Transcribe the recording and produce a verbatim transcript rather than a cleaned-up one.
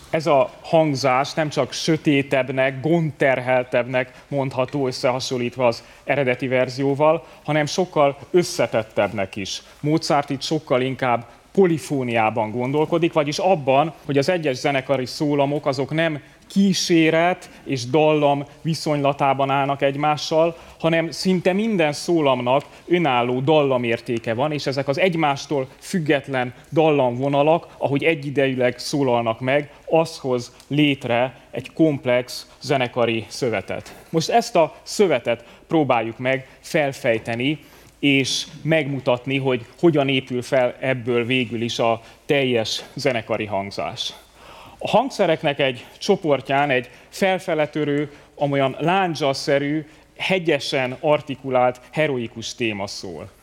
Ez a hangzás nem csak sötétebbnek, gondterheltebbnek mondható összehasonlítva az eredeti verzióval, hanem sokkal összetettebbnek is. Mozart itt sokkal inkább polifóniában gondolkodik, vagyis abban, hogy az egyes zenekari szólamok azok nem kíséret és dallam viszonylatában állnak egymással, hanem szinte minden szólamnak önálló dallamértéke van, és ezek az egymástól független dallamvonalak, ahogy egyidejűleg szólalnak meg, az hoz létre egy komplex zenekari szövetet. Most ezt a szövetet próbáljuk meg felfejteni, és megmutatni, hogy hogyan épül fel ebből végül is a teljes zenekari hangzás. A hangszereknek egy csoportján egy felfeletörő, amolyan lándzsaszerű, hegyesen artikulált, heroikus téma szól.